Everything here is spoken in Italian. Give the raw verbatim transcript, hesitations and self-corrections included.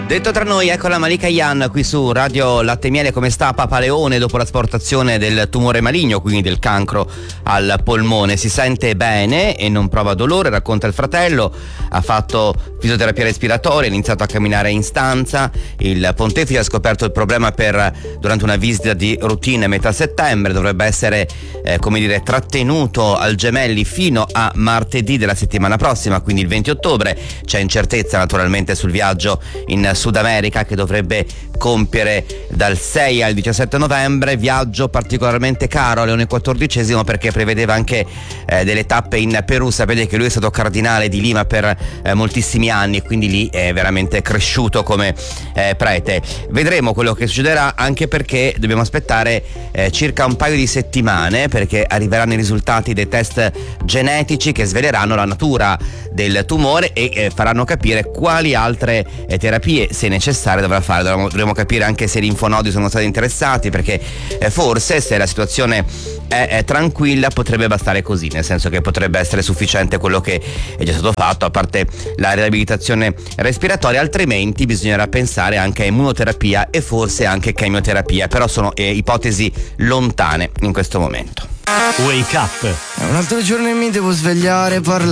Detto tra noi, ecco la Malika Yan qui su Radio Latte Miele. Come sta Papa Leone dopo l'asportazione del tumore maligno, quindi del cancro al polmone? Si sente bene e non prova dolore, racconta il fratello. Ha fatto fisioterapia respiratoria, ha iniziato a camminare in stanza. Il pontefice ha scoperto il problema per durante una visita di routine a metà settembre. Dovrebbe essere eh, come dire trattenuto al Gemelli fino a martedì della settimana prossima, quindi il venti ottobre. C'è incertezza naturalmente sul viaggio in Sud America che dovrebbe compiere dal sei al diciassette novembre, viaggio particolarmente caro a Leone quattordicesimo perché prevedeva anche eh, delle tappe in Perù. Sapete che lui è stato cardinale di Lima per eh, moltissimi anni e quindi lì è veramente cresciuto come eh, prete. Vedremo quello che succederà, anche perché dobbiamo aspettare eh, circa un paio di settimane perché arriveranno i risultati dei test genetici che sveleranno la natura del tumore e eh, faranno capire quali altre eh, terapie, se necessarie, dovrà fare. Dovremo, dovremo capire anche se i linfonodi sono stati interessati, perché eh, forse se la situazione è, è tranquilla potrebbe bastare così, nel senso che potrebbe essere sufficiente quello che è già stato fatto, a parte la riabilitazione respiratoria. Altrimenti bisognerà pensare anche a immunoterapia e forse anche chemioterapia, però sono eh, ipotesi lontane in questo momento. Wake up. Un altro giorno e mi devo svegliare, parlare